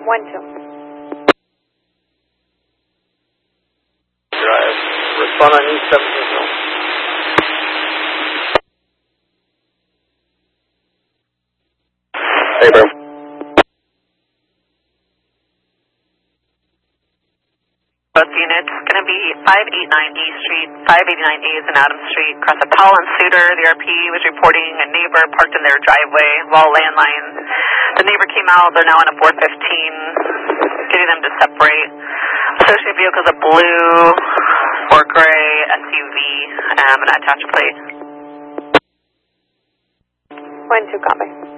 1-2. Drive. Respond on East 17. Hey, bro. Both units, going to be 589 E Street, 589 A is in Adams Street, across a Powell and Suter. The RP was reporting a neighbor parked in their driveway while landline. The neighbor came out, they're now in a 415, getting them to separate. Associated vehicle is a blue or gray SUV, and attached plate. 1-2, copy.